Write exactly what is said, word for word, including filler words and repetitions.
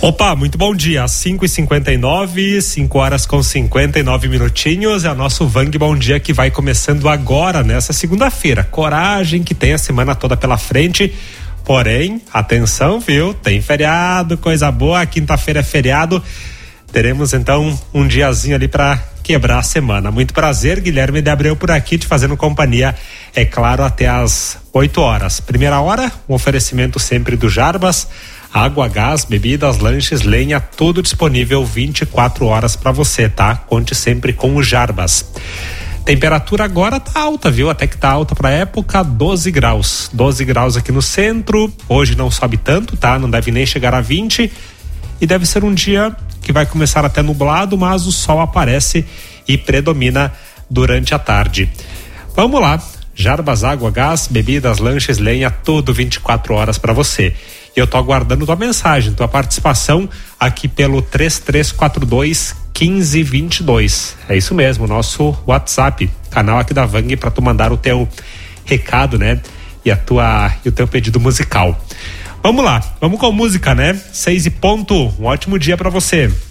Opa, muito bom dia, às cinco e cinquenta e nove, cinco horas com cinquenta e nove minutinhos, é o nosso Vang Bom Dia que vai começando agora, nessa segunda-feira. Coragem que tem a semana toda pela frente, porém, atenção, viu, tem feriado, coisa boa, quinta-feira é feriado, teremos então um diazinho ali para quebrar a semana. Muito prazer, Guilherme de Abreu por aqui, te fazendo companhia, é claro, até às oito horas. Primeira hora, um oferecimento sempre do Jarbas, água, gás, bebidas, lanches, lenha, tudo disponível vinte e quatro horas para você, tá? Conte sempre com o Jarbas. Temperatura agora tá alta, viu? Até que tá alta pra época, doze graus. doze graus aqui no centro, hoje não sobe tanto, tá? Não deve nem chegar a vinte e deve ser um dia que vai começar até nublado, mas o sol aparece e predomina durante a tarde. Vamos lá, Jarbas, água, gás, bebidas, lanches, lenha, tudo vinte e quatro horas para você. E eu tô aguardando tua mensagem, tua participação aqui pelo três três quatro dois, um cinco dois dois. É isso mesmo, nosso WhatsApp, canal aqui da Vang, para tu mandar o teu recado, né? E a tua e o teu pedido musical. Vamos lá, vamos com música, né? Seis e ponto. Um ótimo dia para você.